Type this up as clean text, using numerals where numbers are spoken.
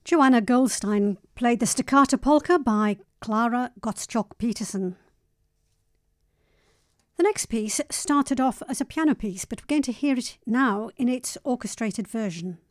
Joanna Goldstein played the Staccato Polka by Clara Gottschalk-Peterson. The next piece started off as a piano piece, but we're going to hear it now in its orchestrated version.